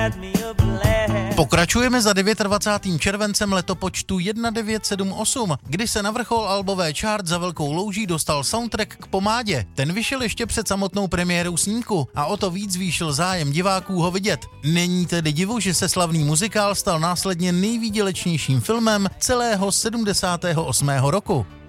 Pokračujeme za 29. červencem letopočtu 1978, kdy se na vrchol albové chart Za velkou louží dostal soundtrack k Pomádě. Ten vyšel ještě před samotnou premiérou snímku a o to víc zvýšil zájem diváků ho vidět. Není tedy divu, že se slavný muzikál stal následně nejvýdělečnějším filmem celého 78. roku.